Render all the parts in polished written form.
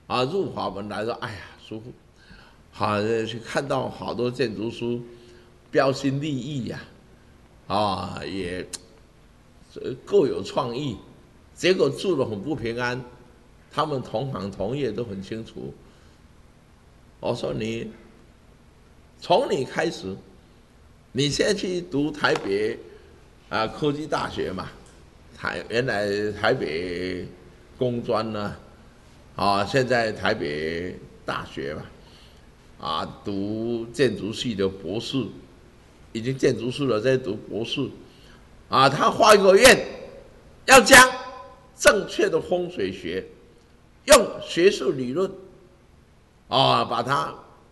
入法门来说，哎呀，师父，去看到好多建筑师标新立异呀，也各有创意，结果住得很不平安。他们同行同业都很清楚。我说从你开始，你现在去读台北科技大学嘛，原来台北工专呢，现在台北大学嘛，读建筑系的博士，已经建筑师了，在读博士，他发一个愿，要将正确的风水学，用学术理论，把它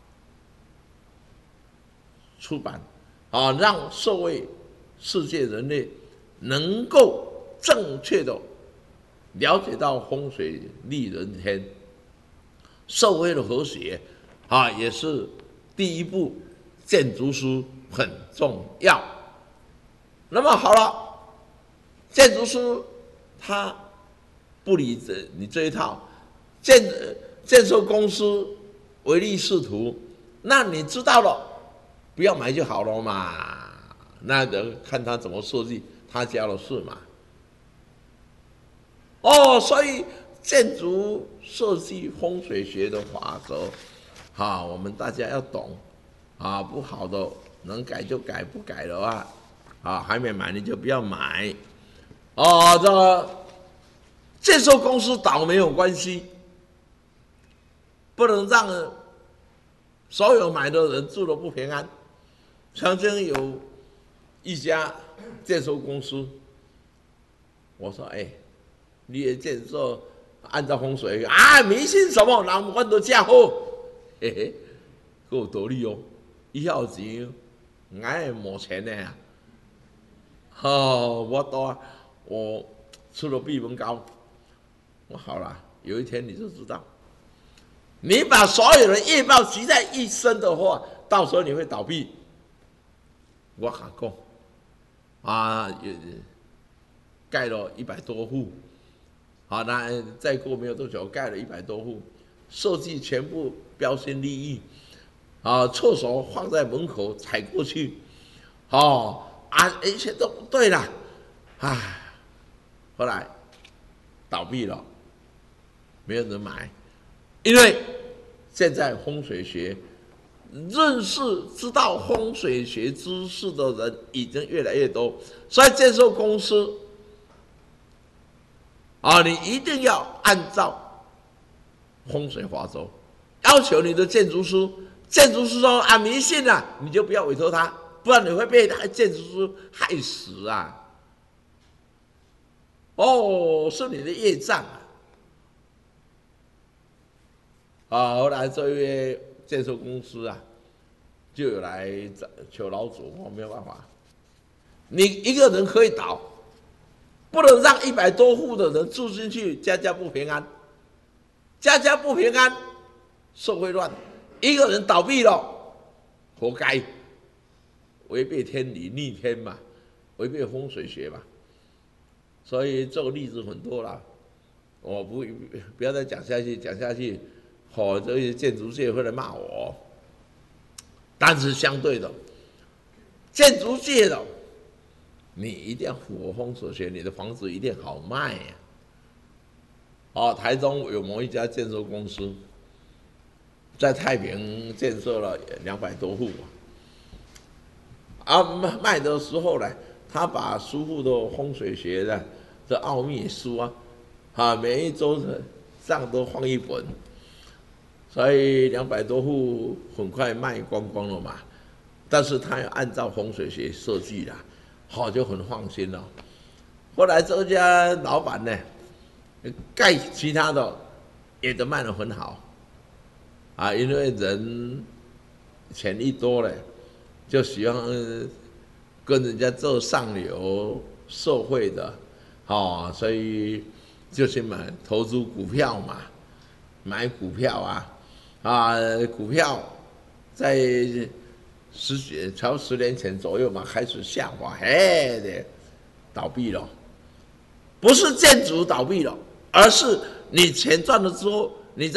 出版，让社会世界人类能够正确的了解到风水利人天，社会的和谐，也是第一步，建筑师很重要。那么好了，建筑师他不理你这一套，建设公司唯利是图，那你知道了，不要买就好了嘛。那看他怎么设计，他家的事嘛。所以建筑设计风水学的法则，我们大家要懂，不好的能改就改，不改的话，还没买你就不要买。这个建设公司倒没有关系，不能让所有买的人住得不平安。曾经有一家建设公司，我说：“你的建设按照风水迷信什么？人阮都这好，嘿嘿，够有道理哦。以后有钱，俺会没钱的呀。我吃了闭门羹。我好了，有一天你就知道，你把所有的业报集在一身的话，到时候你会倒闭。我喊过，盖了100多户，那再过没有多久，盖了100多户，设计全部标新立异，厕所放在门口踩过去，一切都不对了，后来倒闭了，没有人买，因为现在风水学认识知道风水学知识的人已经越来越多，所以建设公司你一定要按照风水法则，要求你的建筑师说迷信啊，你就不要委托他，不然你会被建筑师害死啊。是你的业障后来这位建设公司就有来求老祖，没有办法，你一个人可以倒，不能让100多户的人住进去，家家不平安，家家不平安，社会乱，一个人倒闭了，活该，违背天理，逆天嘛，违背风水学嘛。所以这个例子很多了，我不要再讲下去，这些建筑界会来骂我。但是相对的，建筑界的，你一定要符合风水学，你的房子一定好卖台中有某一家建设公司，在太平建设了200多户卖的时候呢，他把师父的风水学的这奥秘书每一周上都放一本，所以200多户很快卖光光了嘛。但是他要按照风水学设计啦，就很放心了。后来这家老板呢，盖其他的也都卖得很好因为人钱一多了，就喜欢跟人家做上流社会的所以就去投资股票嘛，买股票股票在10年前左右嘛开始下滑，倒闭了。不是建筑倒闭了，而是你钱赚了之后，